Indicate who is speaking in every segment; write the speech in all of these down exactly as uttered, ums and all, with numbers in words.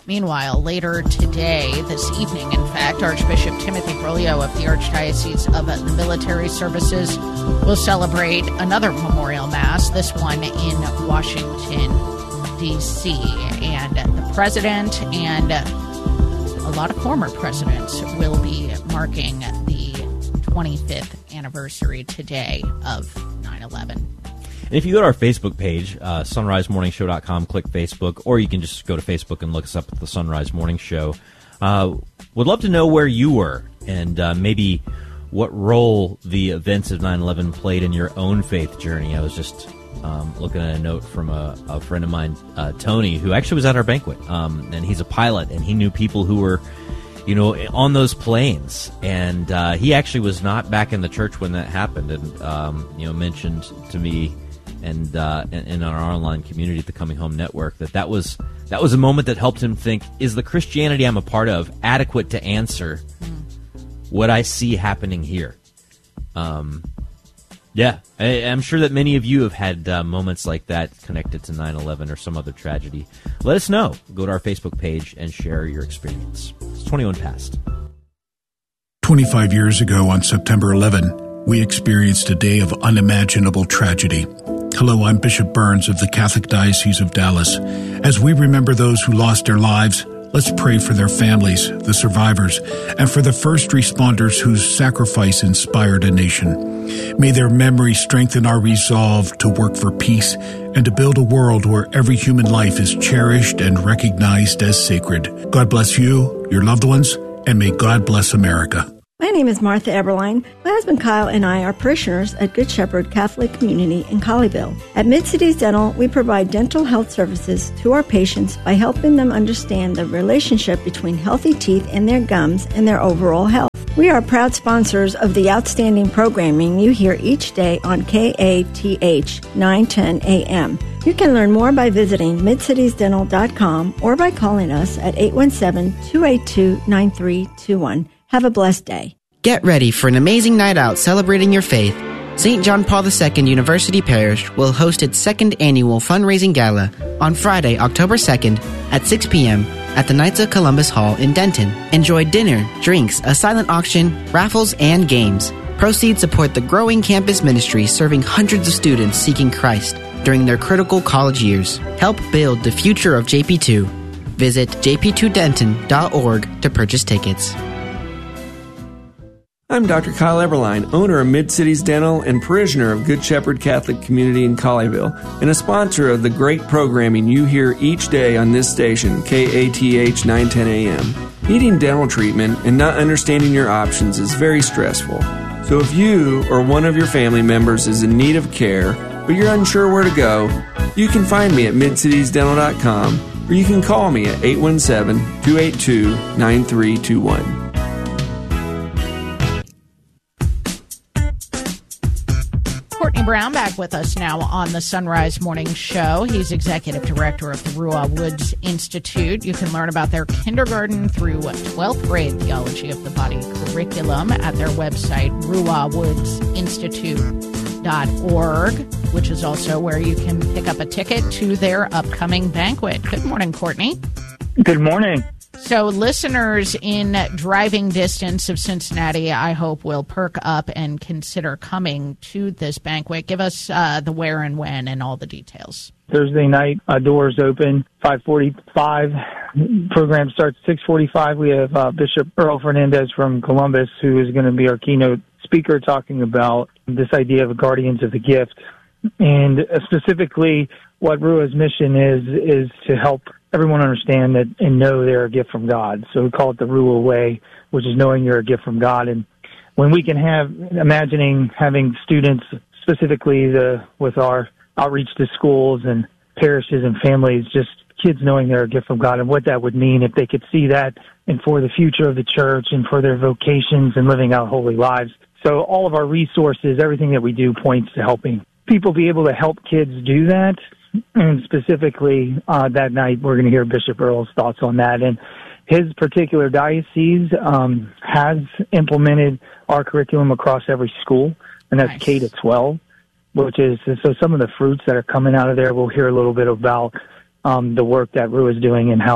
Speaker 1: Meanwhile, later today, this evening, in fact, Archbishop Timothy Broglio of the Archdiocese of the Military Services will celebrate another memorial mass, this one in Washington, D C And the president and a lot of former presidents will be marking the twenty-fifth anniversary today of nine eleven.
Speaker 2: And if you go to our Facebook page, uh, sunrise morning show dot com, click Facebook, or you can just go to Facebook and look us up at the Sunrise Morning Show. Uh, would love to know where you were and uh, maybe what role the events of nine eleven played in your own faith journey. I was just um, looking at a note from a, a friend of mine, uh, Tony, who actually was at our banquet, um, and he's a pilot, and he knew people who were, you know, on those planes, and uh, he actually was not back in the church when that happened, and um, you know, mentioned to me and uh, in our online community at the Coming Home Network that that was that was a moment that helped him think: is the Christianity I'm a part of adequate to answer what I see happening here? Um, yeah, I, I'm sure that many of you have had uh, moments like that connected to nine eleven or some other tragedy. Let us know. Go to our Facebook page and share your experience. It's twenty-one past.
Speaker 3: twenty-five years ago on September eleventh, we experienced a day of unimaginable tragedy. Hello, I'm Bishop Burns of the Catholic Diocese of Dallas. As we remember those who lost their lives, let's pray for their families, the survivors, and for the first responders whose sacrifice inspired a nation. May their memory strengthen our resolve to work for peace and to build a world where every human life is cherished and recognized as sacred. God bless you, your loved ones, and may God bless America.
Speaker 4: My name is Martha Eberline. My husband Kyle and I are parishioners at Good Shepherd Catholic Community in Colleyville. At Mid-Cities Dental, we provide dental health services to our patients by helping them understand the relationship between healthy teeth and their gums and their overall health. We are proud sponsors of the outstanding programming you hear each day on K A T H nine ten A M. You can learn more by visiting mid cities dental dot com or by calling us at eight one seven, two eight two, nine three two one. Have a blessed day.
Speaker 5: Get ready for an amazing night out celebrating your faith. Saint John Paul the Second University Parish will host its second annual fundraising gala on Friday, October second at six p.m. at the Knights of Columbus Hall in Denton. Enjoy dinner, drinks, a silent auction, raffles, and games. Proceeds support the growing campus ministry serving hundreds of students seeking Christ during their critical college years. Help build the future of J P two. Visit j p two denton dot org to purchase tickets.
Speaker 6: I'm Doctor Kyle Eberline, owner of Mid-Cities Dental and parishioner of Good Shepherd Catholic Community in Colleyville, and a sponsor of the great programming you hear each day on this station, K A T H nine ten A M. Needing dental treatment and not understanding your options is very stressful. So if you or one of your family members is in need of care, but you're unsure where to go, you can find me at mid cities dental dot com, or you can call me at eight one seven, two eight two, nine three two one.
Speaker 1: Courtney Brown back with us now on the Sunrise Morning Show. He's executive director of the Ruah Woods Institute. You can learn about their kindergarten through twelfth grade theology of the body curriculum at their website, ruah woods institute dot org, which is also where you can pick up a ticket to their upcoming banquet. Good morning, Courtney.
Speaker 7: Good morning.
Speaker 1: So listeners in driving distance of Cincinnati, I hope, will perk up and consider coming to this banquet. Give us uh, the where and when and all the details.
Speaker 7: Thursday night, uh, doors open, five forty-five. Program starts six forty-five. We have uh, Bishop Earl Fernandez from Columbus, who is going to be our keynote speaker, talking about this idea of guardians of the gift. And uh, specifically, what Ruah's mission is, is to help everyone understand that and know they're a gift from God. So we call it the Ruah Way, which is knowing you're a gift from God. And when we can have, imagining having students, specifically the with our outreach to schools and parishes and families, just kids knowing they're a gift from God and what that would mean if they could see that and for the future of the church and for their vocations and living out holy lives. So all of our resources, everything that we do points to helping people be able to help kids do that. And specifically, uh, that night, we're going to hear Bishop Earl's thoughts on that. And his particular diocese um, has implemented our curriculum across every school, and that's nice. K to twelve, which is, so some of the fruits that are coming out of there, we'll hear a little bit about um, the work that Ruah is doing and how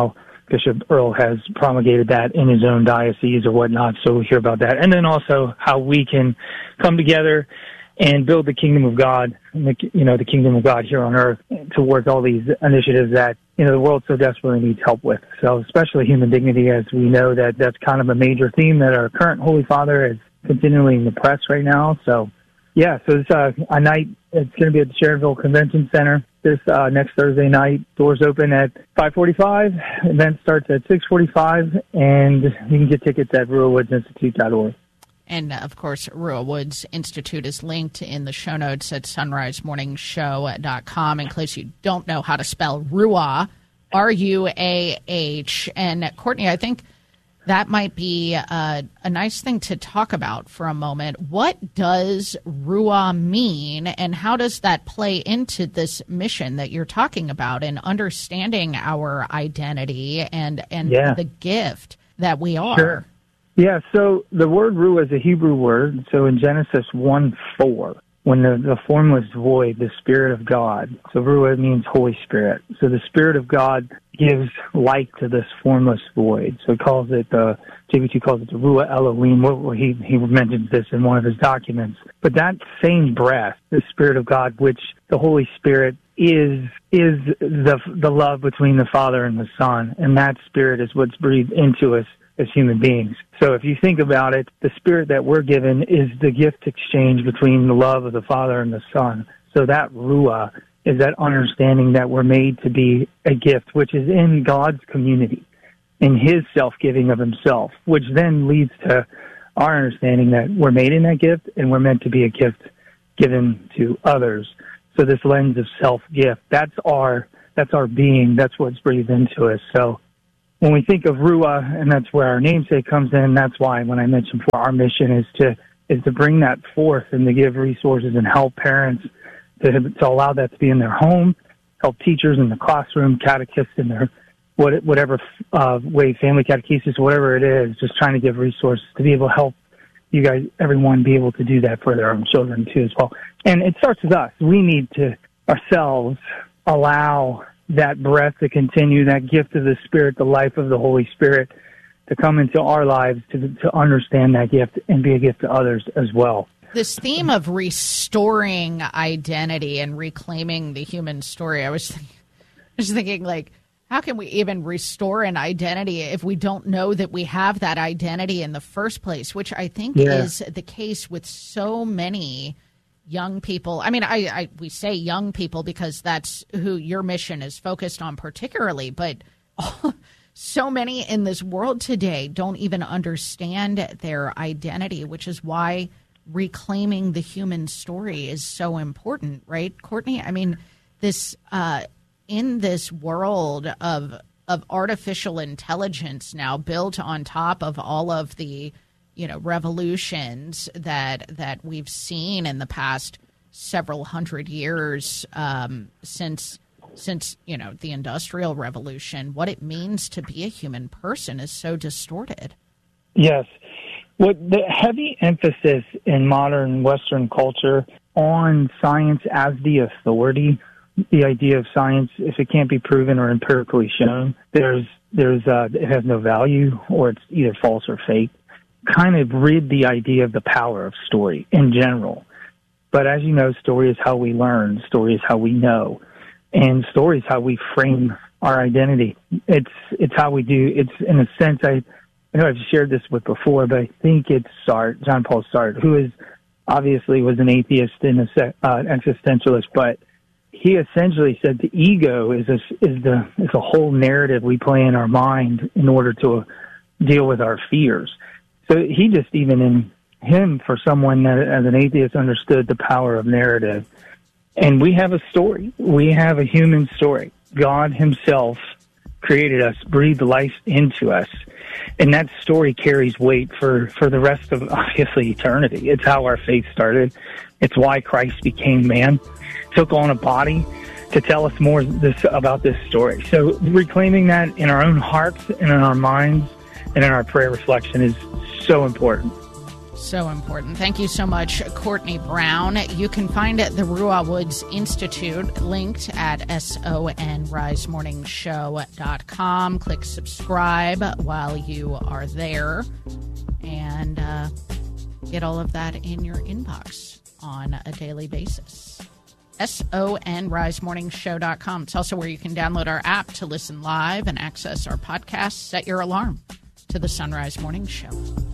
Speaker 7: Bishop Earl has promulgated that in his own diocese or whatnot, so we'll hear about that. And then also how we can come together and build the kingdom of God, you know, the kingdom of God here on earth towards all these initiatives that, you know, the world so desperately needs help with. So especially human dignity, as we know that that's kind of a major theme that our current Holy Father is continually in the press right now. So, yeah, so it's uh, a night, it's going to be at the Sharonville Convention Center this uh, next Thursday night. Doors open at five forty-five. Event starts at six forty-five, and you can get tickets at rural woods institute dot org.
Speaker 1: And, of course, Rural Woods Institute is linked in the show notes at sunrise morning show dot com in case you don't know how to spell Ruah, R U A H. And, Courtney, I think that might be a, a nice thing to talk about for a moment. What does Ruah mean, and how does that play into this mission that you're talking about and understanding our identity and, and
Speaker 7: yeah.
Speaker 1: the gift that we are?
Speaker 7: Sure. Yeah, so the word Ruah is a Hebrew word. So in Genesis one four, when the, the formless void, the Spirit of God, so Ruah means Holy Spirit. So the Spirit of God gives light to this formless void. So he calls it, uh, J B two calls it the Ruah Elohim. Well, he, he mentions this in one of his documents. But that same breath, the Spirit of God, which the Holy Spirit is is the the love between the Father and the Son. And that Spirit is what's breathed into us as human beings. So if you think about it, the Spirit that we're given is the gift exchange between the love of the Father and the Son. So that Ruah is that understanding that we're made to be a gift, which is in God's community, in his self-giving of himself, which then leads to our understanding that we're made in that gift and we're meant to be a gift given to others. So this lens of self-gift, that's our, that's our being, that's what's breathed into us. So when we think of Ruah, and that's where our namesake comes in, that's why when I mentioned before, our mission is to is to bring that forth and to give resources and help parents to, to allow that to be in their home, help teachers in the classroom, catechists in their what, whatever uh, way, family catechesis, whatever it is, just trying to give resources to be able to help you guys, everyone, be able to do that for their own children too as well. And it starts with us. We need to ourselves allow that breath to continue, that gift of the Spirit, the life of the Holy Spirit, to come into our lives, to to understand that gift and be a gift to others as well.
Speaker 1: This theme of restoring identity and reclaiming the human story, I was thinking, I was thinking like, how can we even restore an identity if we don't know that we have that identity in the first place, which I think yeah. is the case with so many young people. I mean, I, I we say young people because that's who your mission is focused on particularly, but oh, so many in this world today don't even understand their identity, which is why reclaiming the human story is so important, right, Courtney? I mean, this uh, in this world of of artificial intelligence now built on top of all of the you know, revolutions that that we've seen in the past several hundred years um, since since you know the Industrial Revolution, what it means to be a human person is so distorted.
Speaker 7: Yes, what the heavy emphasis in modern Western culture on science as the authority, the idea of science, if it can't be proven or empirically shown, there's there's uh, it has no value, or it's either false or fake. Kind of rid the idea of the power of story in general. But as you know, story is how we learn. Story is how we know. And story is how we frame our identity. It's it's how we do, it's in a sense, I, I know I've shared this with before, but I think it's Sartre, John Paul Sartre, who is obviously was an atheist and an uh, existentialist, but he essentially said the ego is a, is the is a whole narrative we play in our mind in order to deal with our fears. So he just, even in him, for someone that as an atheist understood the power of narrative. And we have a story. We have a human story. God himself created us, breathed life into us. And that story carries weight for, for the rest of, obviously, eternity. It's how our faith started. It's why Christ became man, took on a body to tell us more this, about this story. So reclaiming that in our own hearts and in our minds and in our prayer reflection is so important.
Speaker 1: So important. Thank you so much, Courtney Brown. You can find the Ruah Woods Institute linked at son rise morning show dot com. Click subscribe while you are there and uh, get all of that in your inbox on a daily basis. son rise morning show dot com. It's also where you can download our app to listen live and access our podcasts. Set your alarm to the Sunrise Morning Show.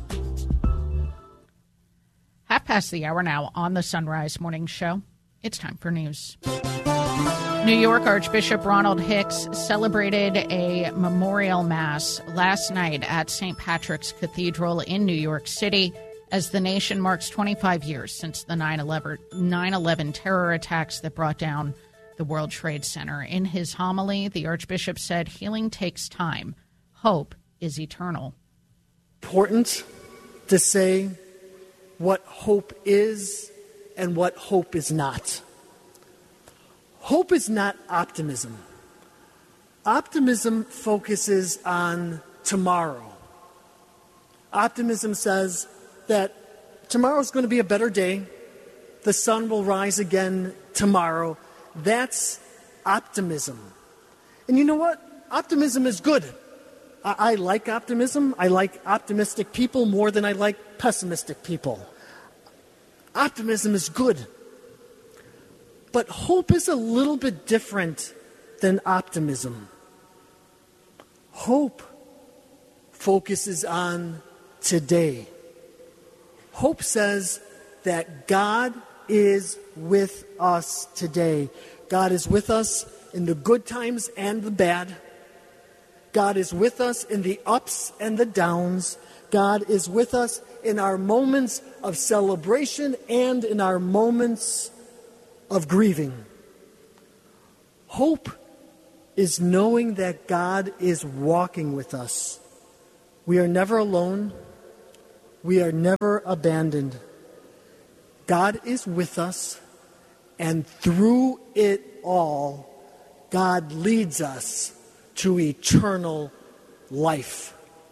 Speaker 1: Half past the hour now on the Sunrise Morning Show. It's time for news. New York Archbishop Ronald Hicks celebrated a memorial mass last night at Saint Patrick's Cathedral in New York City as the nation marks twenty-five years since the nine eleven terror attacks that brought down the World Trade Center. In his homily, the Archbishop said, "Healing takes time. Hope is eternal."
Speaker 8: Important to say what hope is and what hope is not. Hope is not optimism. Optimism focuses on tomorrow. Optimism says that tomorrow's going to be a better day. The sun will rise again tomorrow. That's optimism. And you know what? Optimism is good. I, I like optimism. I like optimistic people more than I like pessimistic people. Optimism is good. But hope is a little bit different than optimism. Hope focuses on today. Hope says that God is with us today. God is with us in the good times and the bad. God is with us in the ups and the downs. God is with us in our moments of celebration and in our moments of grieving. Hope is knowing that God is walking with us. We are never alone. We are never abandoned. God is with us, and through it all, God leads us to eternal life.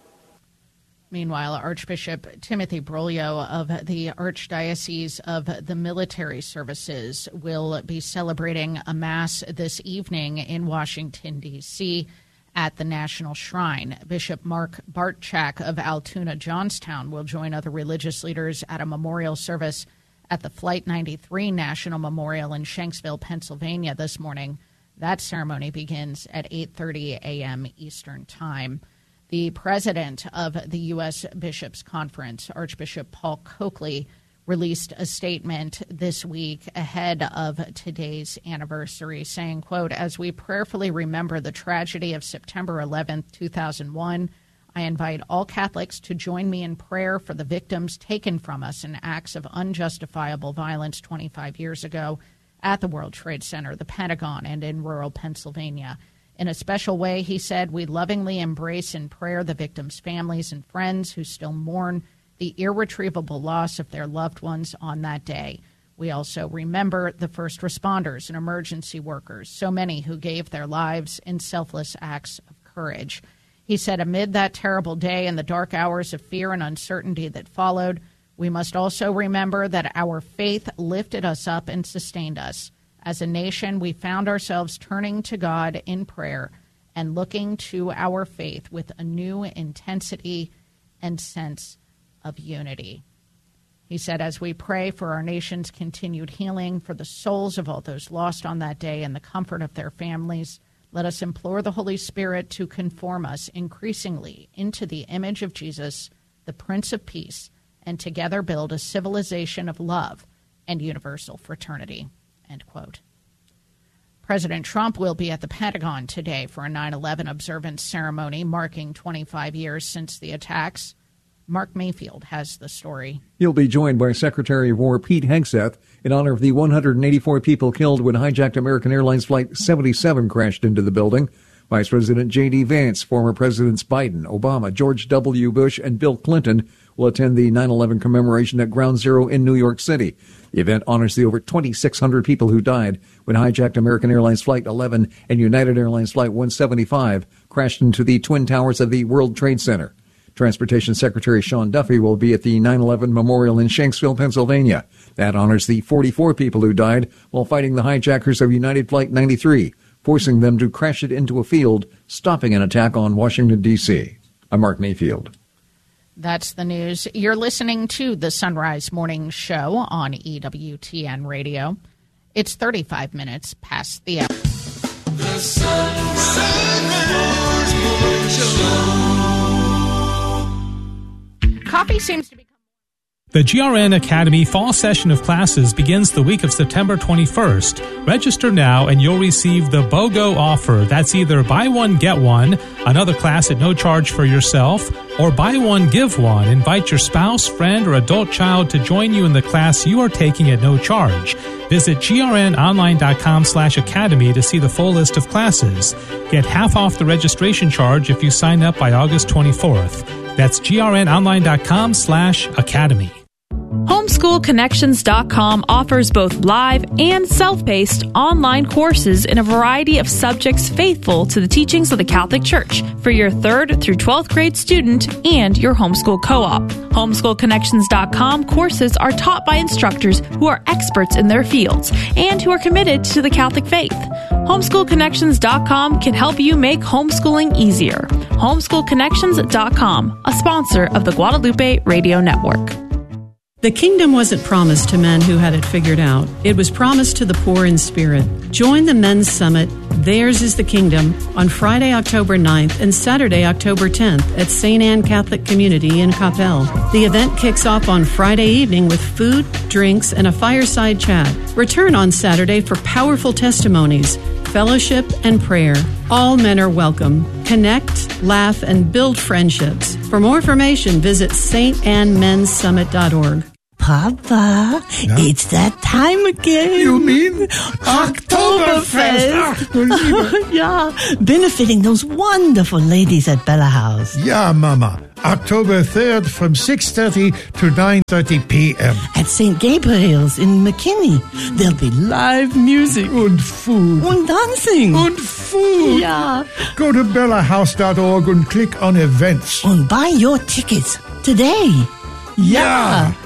Speaker 1: Meanwhile, Archbishop Timothy Broglio of the Archdiocese of the Military Services will be celebrating a Mass this evening in Washington, D C at the National Shrine. Bishop Mark Bartchak of Altoona Johnstown will join other religious leaders at a memorial service at the Flight ninety-three National Memorial in Shanksville, Pennsylvania this morning. That ceremony begins at eight thirty a.m. Eastern Time. The president of the U S Bishops' Conference, Archbishop Paul Coakley, released a statement this week ahead of today's anniversary saying, quote, "As we prayerfully remember the tragedy of September eleventh, two thousand one, I invite all Catholics to join me in prayer for the victims taken from us in acts of unjustifiable violence twenty-five years ago at the World Trade Center, the Pentagon, and in rural Pennsylvania. In a special way," he said, "we lovingly embrace in prayer the victims' families and friends who still mourn the irretrievable loss of their loved ones on that day. We also remember the first responders and emergency workers, so many who gave their lives in selfless acts of courage." He said, "Amid that terrible day and the dark hours of fear and uncertainty that followed, we must also remember that our faith lifted us up and sustained us. As a nation, we found ourselves turning to God in prayer and looking to our faith with a new intensity and sense of unity." He said, "As we pray for our nation's continued healing, for the souls of all those lost on that day and the comfort of their families, let us implore the Holy Spirit to conform us increasingly into the image of Jesus, the Prince of Peace, and together build a civilization of love and universal fraternity." End quote. President Trump will be at the Pentagon today for a nine eleven observance ceremony marking twenty-five years since the attacks. Mark Mayfield has the story.
Speaker 9: He'll be joined by Secretary of War Pete Hegseth in honor of the one hundred eighty-four people killed when hijacked American Airlines Flight seventy-seven crashed into the building. Vice President J D. Vance, former Presidents Biden, Obama, George W. Bush, and Bill Clinton will attend the nine eleven commemoration at Ground Zero in New York City. The event honors the over twenty-six hundred people who died when hijacked American Airlines Flight eleven and United Airlines Flight one seventy-five crashed into the Twin Towers of the World Trade Center. Transportation Secretary Sean Duffy will be at the nine eleven Memorial in Shanksville, Pennsylvania. That honors the forty-four people who died while fighting the hijackers of United Flight ninety-three, forcing them to crash it into a field, stopping an attack on Washington, D C I'm Mark Mayfield.
Speaker 1: That's the news. You're listening to the Sunrise Morning Show on E W T N Radio. It's thirty-five minutes past the hour.
Speaker 10: The Sunrise Morning Show.
Speaker 1: Coffee seems to be...
Speaker 11: The G R N Academy fall session of classes begins the week of September twenty-first. Register now and you'll receive the BOGO offer. That's either buy one, get one, another class at no charge for yourself, or buy one, give one. Invite your spouse, friend, or adult child to join you in the class you are taking at no charge. Visit grnonline.com slash academy to see the full list of classes. Get half off the registration charge if you sign up by August twenty-fourth. That's grnonline.com slash academy.
Speaker 12: homeschool connections dot com offers both live and self-paced online courses in a variety of subjects faithful to the teachings of the Catholic Church for your third through twelfth grade student and your homeschool co-op. homeschool connections dot com courses are taught by instructors who are experts in their fields and who are committed to the Catholic faith. homeschool connections dot com can help you make homeschooling easier. homeschool connections dot com, a sponsor of the Guadalupe Radio Network.
Speaker 13: The kingdom wasn't promised to men who had it figured out. It was promised to the poor in spirit. Join the Men's Summit, Theirs is the Kingdom, on Friday, October ninth and Saturday, October tenth at Saint Anne Catholic Community in Coppell. The event kicks off on Friday evening with food, drinks, and a fireside chat. Return on Saturday for powerful testimonies, fellowship, and prayer. All men are welcome. Connect, laugh, and build friendships. For more information, visit s t anne men's summit dot org.
Speaker 14: Papa, yeah? It's that time again.
Speaker 10: You mean
Speaker 14: Oktoberfest? Yeah, benefiting those wonderful ladies at Bella House.
Speaker 10: Yeah, Mama. October third from six thirty to nine thirty p.m.
Speaker 14: At Saint Gabriel's in McKinney. There'll be live music.
Speaker 10: And food.
Speaker 14: And dancing.
Speaker 10: And food.
Speaker 14: Yeah.
Speaker 10: Go to bella house dot org and click on events.
Speaker 14: And buy your tickets today. Yeah.
Speaker 10: yeah.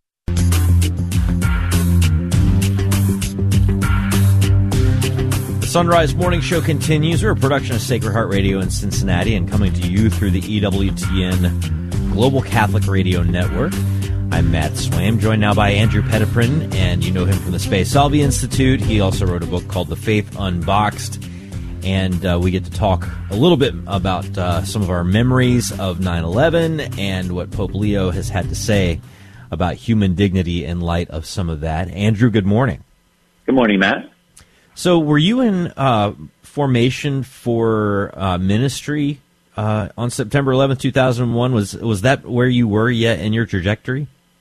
Speaker 2: Sunrise Morning Show continues. We're a production of Sacred Heart Radio in Cincinnati and coming to you through the E W T N Global Catholic Radio Network. I'm Matt Swaim, joined now by Andrew Petiprin, and you know him from the Space Salvi Institute. He also wrote a book called The Faith Unboxed, and uh, we get to talk a little bit about uh, some of our memories of nine eleven and what Pope Leo has had to say about human dignity in light of some of that. Andrew, good morning.
Speaker 15: Good morning, Matt.
Speaker 2: So were you in uh, formation for uh, ministry uh, on September eleventh, two thousand one? Was was that where you were yet in your trajectory?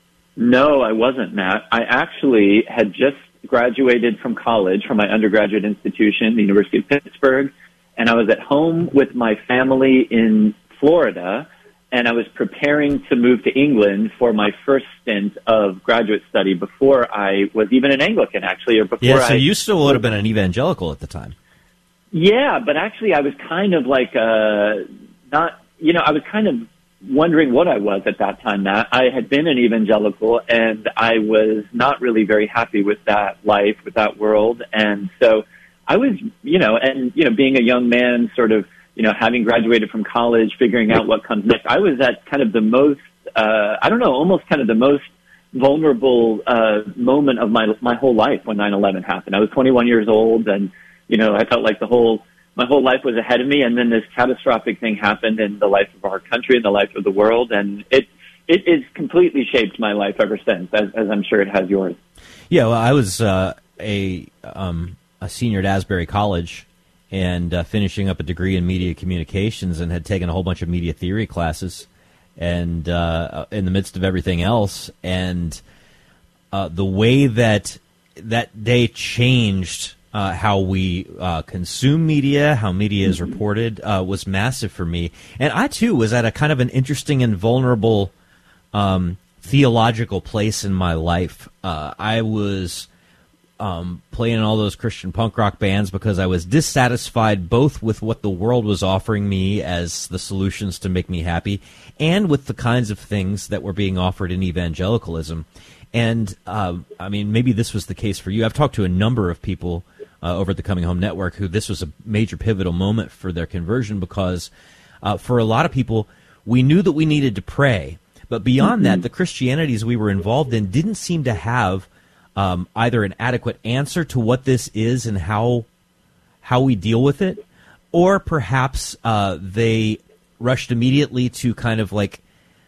Speaker 15: No, I wasn't, Matt. I actually had just graduated from college, from my undergraduate institution, the University of Pittsburgh, and I was at home with my family in Florida, and I was preparing to move to England for my first stint of graduate study before I was even an Anglican, actually, or before
Speaker 2: Yeah, so
Speaker 15: I,
Speaker 2: you still would have been an evangelical at the time.
Speaker 15: Yeah, but actually I was kind of like, uh, not, you know, I was kind of wondering what I was at that time, Matt. I had been an evangelical, and I was not really very happy with that life, with that world, and so I was, you know, and, you know, being a young man, sort of, you know, having graduated from college, figuring out what comes next, I was at kind of the most, uh, I don't know, almost kind of the most vulnerable uh, moment of my my whole life when nine eleven happened. I was twenty-one years old, and, you know, I felt like the whole, my whole life was ahead of me, and then this catastrophic thing happened in the life of our country and the life of the world, and it it has completely shaped my life ever since, as, as I'm sure it has yours.
Speaker 2: Yeah, well, I was uh, a um, a senior at Asbury College, and uh, finishing up a degree in media communications, and had taken a whole bunch of media theory classes, and uh, in the midst of everything else, and uh, the way that that day changed uh, how we uh, consume media, how media is reported, uh, was massive for me. And I, too, was at a kind of an interesting and vulnerable um, theological place in my life. Uh, I was um, playing in all those Christian punk rock bands because I was dissatisfied both with what the world was offering me as the solutions to make me happy and with the kinds of things that were being offered in evangelicalism. And, uh, I mean, maybe this was the case for you. I've talked to a number of people uh, over at the Coming Home Network who this was a major pivotal moment for their conversion because uh, for a lot of people, we knew that we needed to pray. But beyond mm-hmm. that, the Christianities we were involved in didn't seem to have um, either an adequate answer to what this is and how how we deal with it, or perhaps uh, they rushed immediately to kind of like,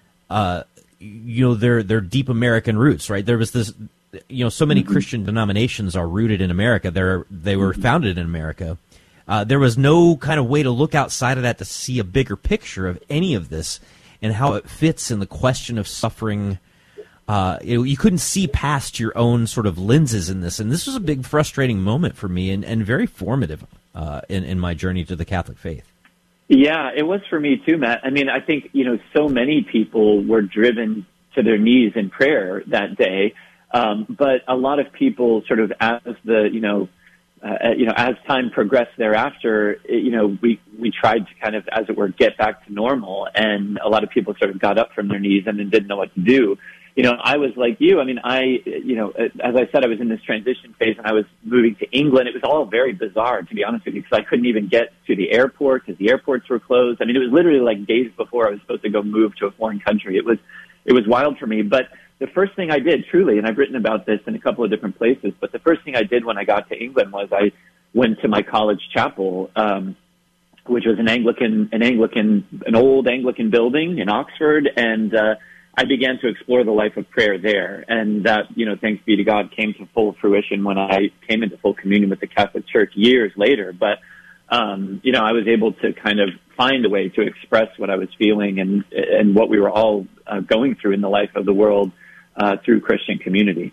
Speaker 2: uh, you know, their their deep American roots, right? There was this, you know, so many mm-hmm. Christian denominations are rooted in America. They're they were mm-hmm. founded in America. Uh, there was no kind of way to look outside of that to see a bigger picture of any of this and how it fits in the question of suffering. Uh, you, you couldn't see past your own sort of lenses in this, and this was a big frustrating moment for me and, and very formative uh, in, in my journey to the Catholic faith.
Speaker 15: Yeah, it was for me too, Matt. I mean, I think, you know, so many people were driven to their knees in prayer that day, um, but a lot of people sort of as the, you know, Uh, you know, as time progressed thereafter, it, you know, we, we tried to kind of, as it were, get back to normal. And a lot of people sort of got up from their knees and then didn't know what to do. You know, I was like you. I mean, I, you know, as I said, I was in this transition phase and I was moving to England. It was all very bizarre, to be honest with you, because I couldn't even get to the airport because the airports were closed. I mean, it was literally like days before I was supposed to go move to a foreign country. It was, it was wild for me. But the first thing I did, truly, and I've written about this in a couple of different places, but the first thing I did when I got to England was I went to my college chapel, um, which was an Anglican, an Anglican, an old Anglican building in Oxford, and uh, I began to explore the life of prayer there. And that, you know, thanks be to God, came to full fruition when I came into full communion with the Catholic Church years later. But um, you know, I was able to kind of find a way to express what I was feeling and and what we were all uh, going through in the life of the world. Uh, through Christian community.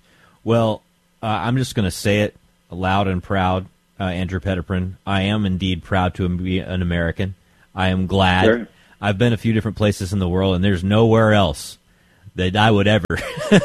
Speaker 2: Well, uh, I'm just going to say it loud and proud, uh, Andrew Petiprin. I am indeed proud to be an American. I am glad. Sure. I've been a few different places in the world, and there's nowhere else that I would ever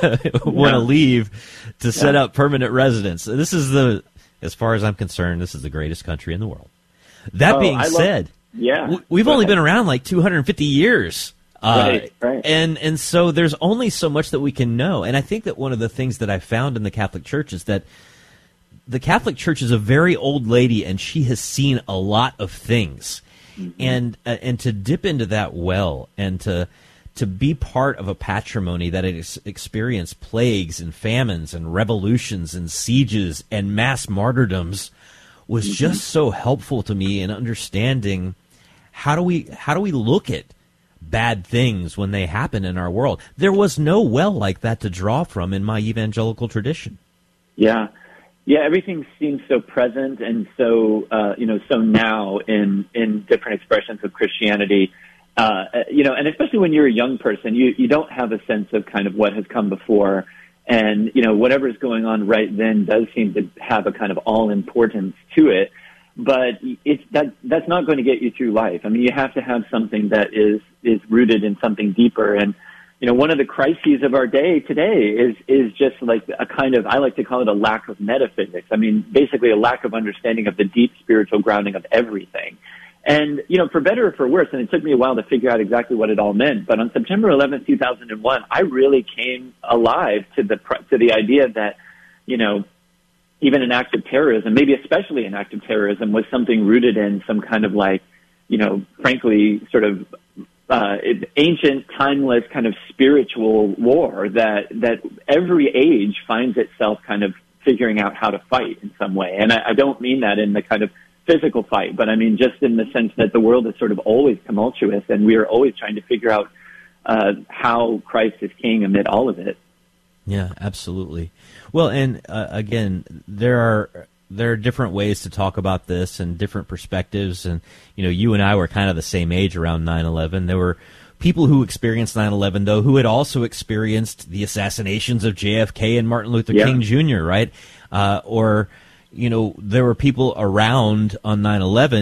Speaker 2: want to leave to set yeah. up permanent residence. This is the, as far as I'm concerned, this is the greatest country in the world. That oh, being
Speaker 15: I
Speaker 2: said,
Speaker 15: love, yeah,
Speaker 2: we've only ahead. been around like two hundred fifty years. Uh,
Speaker 15: right, right.
Speaker 2: And and so there's only so much that we can know. And I think that one of the things that I found in the Catholic Church is that the Catholic Church is a very old lady, and she has seen a lot of things. Mm-hmm. And uh, and to dip into that well and to to be part of a patrimony that has experienced plagues and famines and revolutions and sieges and mass martyrdoms was mm-hmm. just so helpful to me in understanding how do we how do we look at bad things when they happen in our world. There was no well like that to draw from in my evangelical tradition.
Speaker 15: Yeah. Yeah, everything seems so present and so, uh, you know, so now in, in different expressions of Christianity. Uh, you know, and especially when you're a young person, you, you don't have a sense of kind of what has come before. And, you know, whatever's going on right then does seem to have a kind of all-importance to it. But it's that that's not going to get you through life. I mean, you have to have something that is is rooted in something deeper. And you know, one of the crises of our day today is is just like a kind of, I like to call it a lack of metaphysics. I mean, basically a lack of understanding of the deep spiritual grounding of everything. And you know, for better or for worse, and it took me a while to figure out exactly what it all meant. But on September eleventh, two thousand one, I really came alive to the to the idea that, you know, even an act of terrorism, maybe especially an act of terrorism, was something rooted in some kind of like, you know, frankly, sort of uh, ancient, timeless kind of spiritual war that that every age finds itself kind of figuring out how to fight in some way. And I, I don't mean that in the kind of physical fight, but I mean just in the sense that the world is sort of always tumultuous, and we are always trying to figure out uh, how Christ is king amid all of it.
Speaker 2: Yeah, absolutely. Well, and uh, again, there are there are different ways to talk about this and different perspectives. And you know, you and I were kind of the same age around nine eleven. There were people who experienced nine eleven, though, who had also experienced the assassinations of J F K and Martin Luther yeah. King Junior, right? Uh, or, you know, there were people around on nine eleven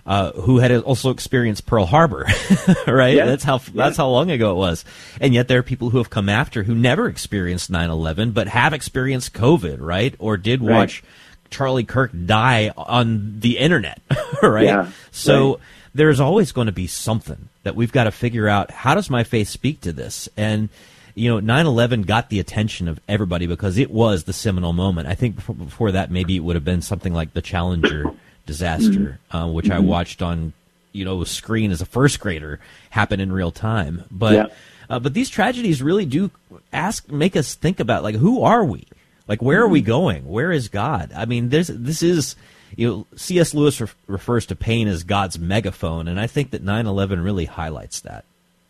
Speaker 2: uh, who had also experienced Pearl Harbor, right?
Speaker 15: Yeah.
Speaker 2: That's how
Speaker 15: Yeah.
Speaker 2: that's how long ago it was. And yet there are people who have come after who never experienced nine eleven, but have experienced COVID, right? Or did
Speaker 15: Right.
Speaker 2: watch Charlie Kirk die on the internet, right?
Speaker 15: Yeah.
Speaker 2: So
Speaker 15: Right.
Speaker 2: there's always going to be something that we've got to figure out. How does my faith speak to this? And you know, nine eleven got the attention of everybody because it was the seminal moment. I think before, before that, maybe it would have been something like the Challenger disaster, uh, which I watched on, you know, a screen as a first grader happen in real time. But
Speaker 15: Yeah.
Speaker 2: uh, but these tragedies really do ask, make us think about, like, who are we? Like, where are we going? Where is God? I mean, there's this is, you know, C S Lewis re- refers to pain as God's megaphone, and I think that nine eleven really highlights that.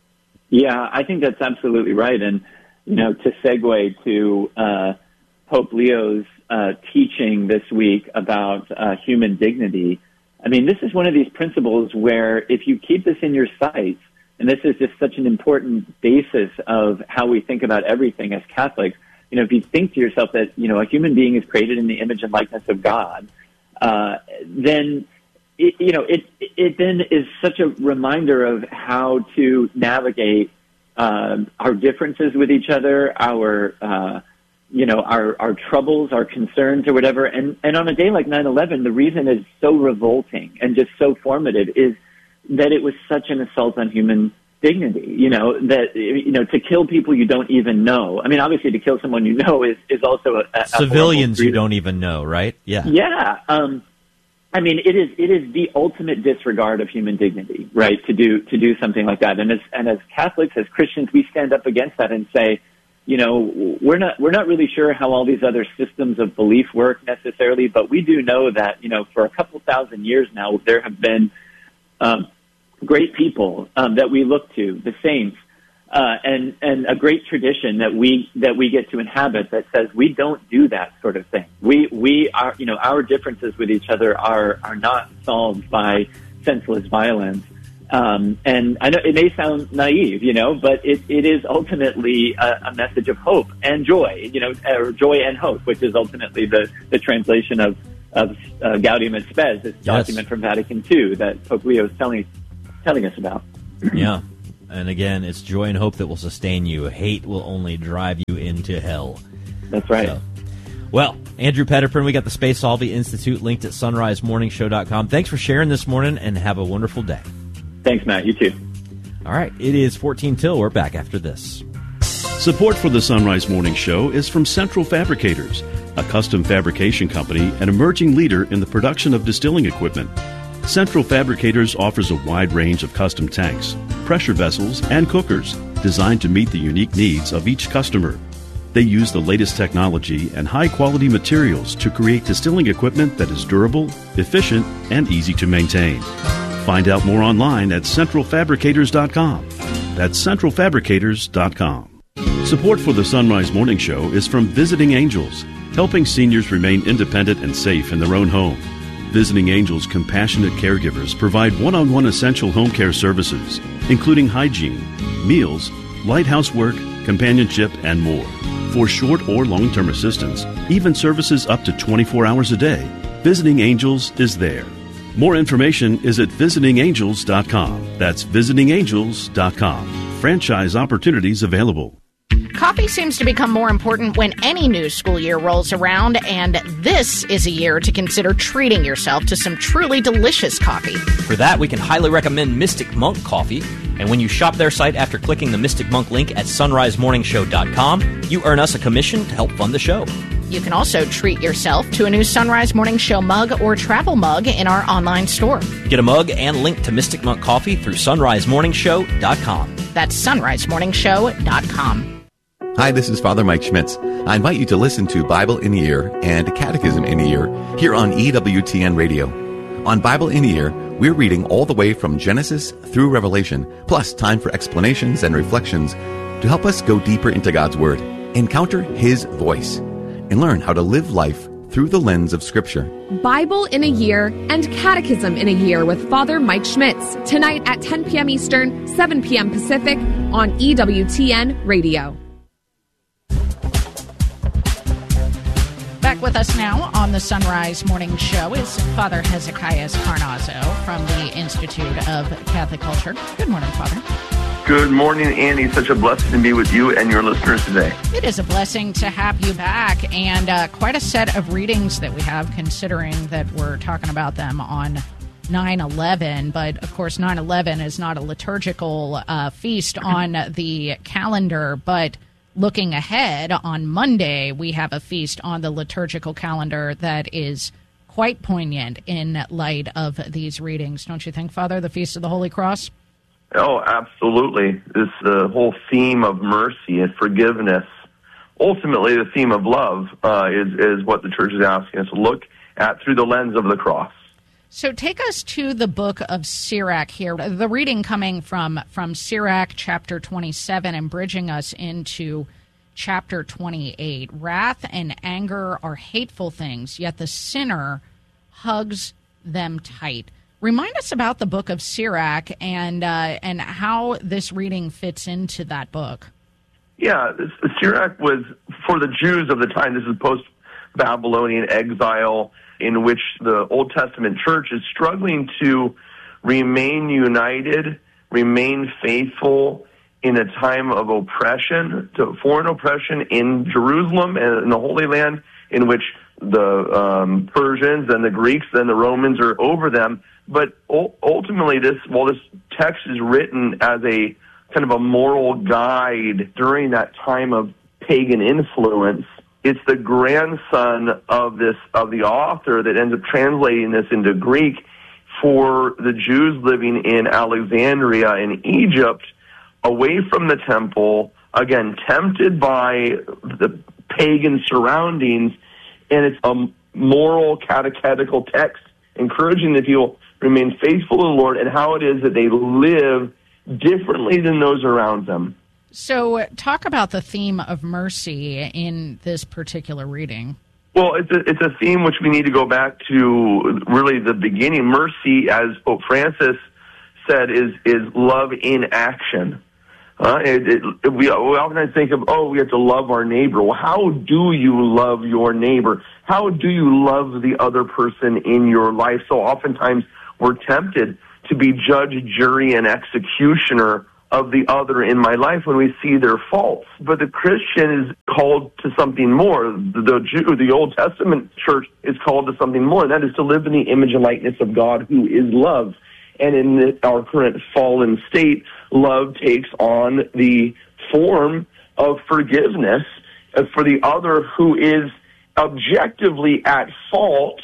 Speaker 15: Yeah, I think that's absolutely right. And, you know, to segue to uh, Pope Leo's uh, teaching this week about uh, human dignity, I mean, this is one of these principles where if you keep this in your sights, and this is just such an important basis of how we think about everything as Catholics, you know, if you think to yourself that, you know, a human being is created in the image and likeness of God, uh, then It, you know, it it then is such a reminder of how to navigate uh, our differences with each other, our uh, you know, our our troubles, our concerns, or whatever. And and on a day like nine eleven, the reason it's so revolting and just so formative is that it was such an assault on human dignity. You know, that you know, to kill people you don't even know. I mean, obviously, to kill someone you know is is also a, a
Speaker 2: Civilians
Speaker 15: a
Speaker 2: you don't even know, right? Yeah.
Speaker 15: Yeah. Um, I mean, it is it is the ultimate disregard of human dignity, right? To do to do something like that, and as and as Catholics, as Christians, we stand up against that and say, you know, we're not we're not really sure how all these other systems of belief work necessarily, but we do know that, you know, for a couple thousand years now, there have been um, great people um, that we look to, the saints, uh, and and a great tradition that we that we get to inhabit that says we don't do that sort of thing. We we are, you know, our differences with each other are are not solved by senseless violence. Um, and I know it may sound naive, you know, but it, it is ultimately a, a message of hope and joy, you know, or joy and hope, which is ultimately the, the translation of, of uh, Gaudium et Spes, this
Speaker 2: Yes.
Speaker 15: document from Vatican Two that Pope Leo is telling, telling us about.
Speaker 2: Yeah. And again, it's joy and hope that will sustain you. Hate will only drive you into hell.
Speaker 15: That's right.
Speaker 2: So, well, Andrew Petiprin, we got the Space Solvi Institute linked at sunrise morning show dot com. Thanks for sharing this morning, and have a wonderful day.
Speaker 15: Thanks, Matt. You too.
Speaker 2: All right. It is fourteen till. We're back after this.
Speaker 16: Support for the Sunrise Morning Show is from Central Fabricators, a custom fabrication company and emerging leader in the production of distilling equipment. Central Fabricators offers a wide range of custom tanks, pressure vessels, and cookers designed to meet the unique needs of each customer. They use the latest technology and high-quality materials to create distilling equipment that is durable, efficient, and easy to maintain. Find out more online at central fabricators dot com. That's central fabricators dot com. Support for the Sunrise Morning Show is from Visiting Angels, helping seniors remain independent and safe in their own home. Visiting Angels compassionate caregivers provide one-on-one essential home care services, including hygiene, meals, light housework, companionship, and more. For short or long-term assistance, even services up to twenty-four hours a day, Visiting Angels is there. More information is at visiting angels dot com. That's visiting angels dot com. Franchise opportunities available.
Speaker 1: Coffee seems to become more important when any new school year rolls around, and this is a year to consider treating yourself to some truly delicious coffee.
Speaker 17: For that, we can highly recommend Mystic Monk Coffee, and when you shop their site after clicking the Mystic Monk link at sunrise morning show dot com, you earn us a commission to help fund the show.
Speaker 1: You can also treat yourself to a new Sunrise Morning Show mug or travel mug in our online store.
Speaker 17: Get a mug and link to Mystic Monk Coffee through sunrise morning show dot com.
Speaker 1: That's sunrise morning show dot com.
Speaker 18: Hi, this is Father Mike Schmitz. I invite you to listen to Bible in a Year and Catechism in a Year here on E W T N Radio. On Bible in a Year, we're reading all the way from Genesis through Revelation, plus time for explanations and reflections to help us go deeper into God's Word, encounter His voice, and learn how to live life through the lens of Scripture.
Speaker 19: Bible in a Year and Catechism in a Year with Father Mike Schmitz, tonight at ten p.m. Eastern, seven p.m. Pacific on E W T N Radio.
Speaker 1: Back with us now on the Sunrise Morning Show is Father Hezekiah Carnazzo from the Institute of Catholic Culture. Good morning, Father.
Speaker 20: Good morning, Annie. Such a blessing to be with you and your listeners today.
Speaker 1: It is a blessing to have you back, and uh, quite a set of readings that we have, considering that we're talking about them on nine eleven. But, of course, nine eleven is not a liturgical uh, feast on the calendar, but looking ahead, on Monday, we have a feast on the liturgical calendar that is quite poignant in light of these readings. Don't you think, Father, the Feast of the Holy Cross?
Speaker 20: Oh, absolutely. This uh, whole theme of mercy and forgiveness, ultimately the theme of love, uh, is, is what the Church is asking us to look at through the lens of the cross.
Speaker 1: So take us to the book of Sirach here. The reading coming from, from Sirach chapter twenty-seven and bridging us into chapter twenty-eight. Wrath and anger are hateful things, yet the sinner hugs them tight. Remind us about the book of Sirach and uh, and how this reading fits into that book.
Speaker 20: Yeah, this, Sirach was, for the Jews of the time, this is post-Babylonian exile, in which the Old Testament church is struggling to remain united, remain faithful in a time of oppression, to foreign oppression in Jerusalem and in the Holy Land, in which the um, Persians and the Greeks and the Romans are over them. But ultimately, this while this text is written as a kind of a moral guide during that time of pagan influence, it's the grandson of this of the author that ends up translating this into Greek for the Jews living in Alexandria in Egypt, away from the temple, again, tempted by the pagan surroundings, and it's a moral catechetical text encouraging the people to remain faithful to the Lord and how it is that they live differently than those around them.
Speaker 1: So talk about the theme of mercy in this particular reading.
Speaker 20: Well, it's a, it's a theme which we need to go back to really the beginning. Mercy, as Pope Francis said, is is love in action. Uh, it, it, we, we often think of, oh, we have to love our neighbor. Well, how do you love your neighbor? How do you love the other person in your life? So oftentimes we're tempted to be judge, jury, and executioner of the other in my life when we see their faults. But the Christian is called to something more. The Jew, the Old Testament church is called to something more, and that is to live in the image and likeness of God, who is love. And in the, our current fallen state, love takes on the form of forgiveness for the other who is objectively at fault,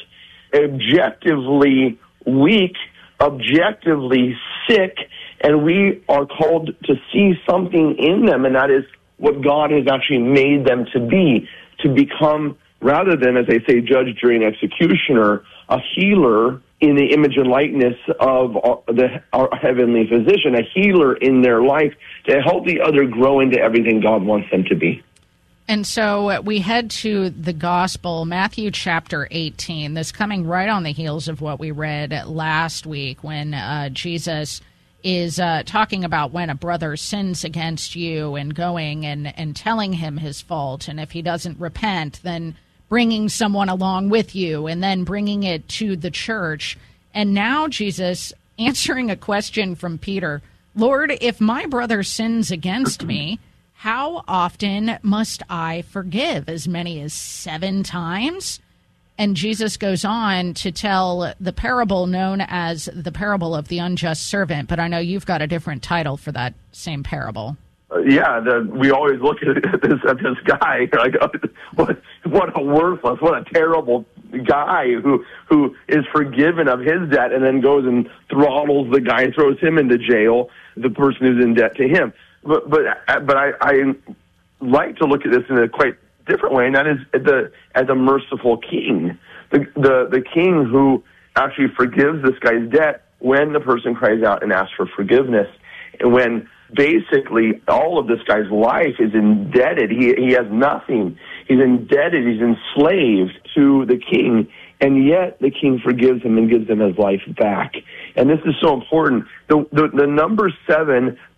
Speaker 20: objectively weak, objectively sick, and we are called to see something in them, and that is what God has actually made them to be, to become, rather than, as I say, judge, jury, and executioner, a healer in the image and likeness of our, the, our heavenly physician, a healer in their life to help the other grow into everything God wants them to be.
Speaker 1: And so we head to the gospel, Matthew chapter eighteen, this coming right on the heels of what we read last week when uh, Jesus is uh, talking about when a brother sins against you and going and, and telling him his fault. And if he doesn't repent, then bringing someone along with you and then bringing it to the church. And now Jesus answering a question from Peter, Lord, if my brother sins against me, how often must I forgive? As many as seven times? And Jesus goes on to tell the parable known as the parable of the unjust servant. But I know you've got a different title for that same parable.
Speaker 20: Uh, yeah, the, we always look at this, at this guy like, what, what a worthless, what a terrible guy who who is forgiven of his debt and then goes and throttles the guy and throws him into jail, the person who's in debt to him. But but but I, I like to look at this in a quite different way, and that is the as a merciful king, the the the king who actually forgives this guy's debt when the person cries out and asks for forgiveness, and when basically all of this guy's life is indebted. He he has nothing. He's indebted. He's enslaved to the king, and yet the king forgives him and gives him his life back. And this is so important. The the, the number seven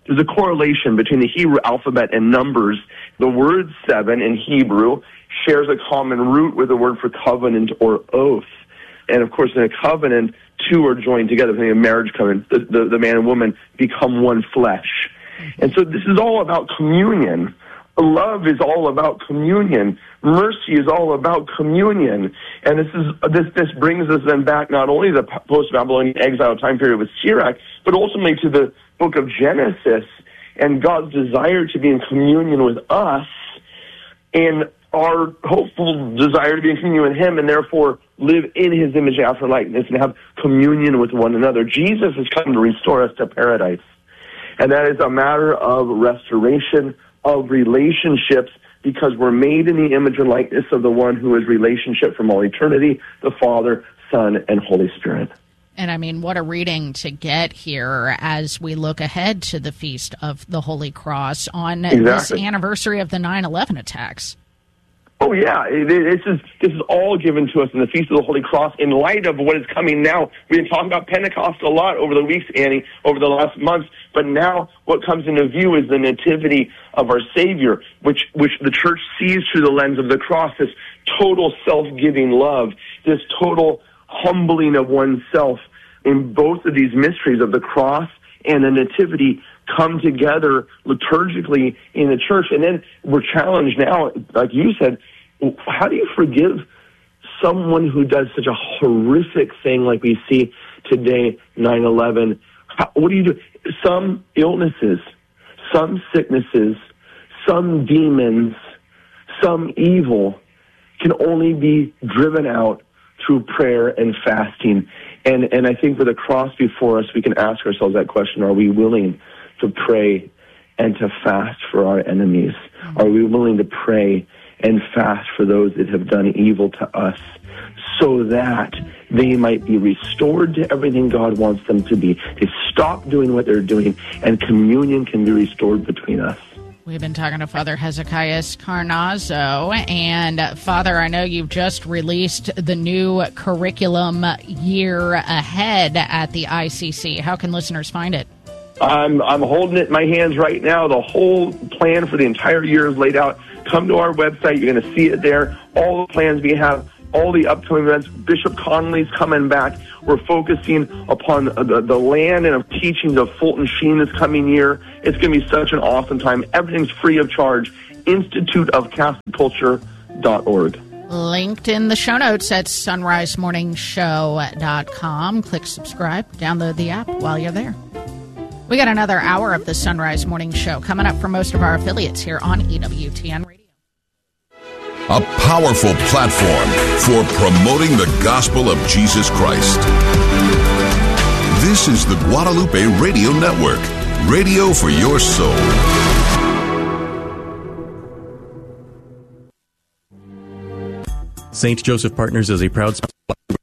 Speaker 20: there's a correlation between the Hebrew alphabet and numbers. The word seven in Hebrew shares a common root with the word for covenant or oath. And, of course, in a covenant, two are joined together. In a marriage covenant, the, the, the man and woman become one flesh. And so this is all about communion. Love is all about communion. Mercy is all about communion. And this is this this brings us then back not only to the post-Babylonian exile time period with Sirach, but ultimately to the book of Genesis and God's desire to be in communion with us and our hopeful desire to be in communion with Him and therefore live in His image after likeness and have communion with one another. Jesus has come to restore us to paradise. And that is a matter of restoration of relationships because we're made in the image and likeness of the one who is relationship from all eternity, the Father, Son, and Holy Spirit.
Speaker 1: And I mean, what a reading to get here as we look ahead to the Feast of the Holy Cross on
Speaker 20: Exactly.
Speaker 1: this anniversary of the nine eleven attacks.
Speaker 20: Oh, yeah. It, it, this is this is all given to us in the Feast of the Holy Cross in light of what is coming now. We've been talking about Pentecost a lot over the weeks, Annie, over the last months. But now what comes into view is the nativity of our Savior, which, which the church sees through the lens of the cross, this total self-giving love, this total humbling of oneself. In both of these mysteries of the cross and the nativity come together liturgically in the church. And then we're challenged now, like you said, how do you forgive someone who does such a horrific thing like we see today, nine eleven? How, what do you do? Some illnesses, some sicknesses, some demons, some evil can only be driven out through prayer and fasting. And and I think with the cross before us, we can ask ourselves that question, are we willing to pray and to fast for our enemies? Are we willing to pray and fast for those that have done evil to us so that they might be restored to everything God wants them to be? They stop doing what they're doing, and communion can be restored between us.
Speaker 1: We've been talking to Father Hezekiah Carnazzo. And, uh, Father, I know you've just released the new curriculum year ahead at the I C C. How can listeners find it?
Speaker 20: I'm I'm holding it in my hands right now. The whole plan for the entire year is laid out. Come to our website. You're going to see it there. All the plans we have, all the upcoming events. Bishop Connolly's coming back. We're focusing upon the, the land and of teachings of Fulton Sheen this coming year. It's going to be such an awesome time. Everything's free of charge. Institute of Catholic Culture dot org.
Speaker 1: Linked in the show notes at sunrise morning show dot com. Click subscribe. Download the app while you're there. We got another hour of the Sunrise Morning Show coming up for most of our affiliates here on E W T N Radio.
Speaker 21: A powerful platform for promoting the gospel of Jesus Christ. This is the Guadalupe Radio Network, radio for your soul.
Speaker 22: Saint Joseph Partners is a proud sponsor.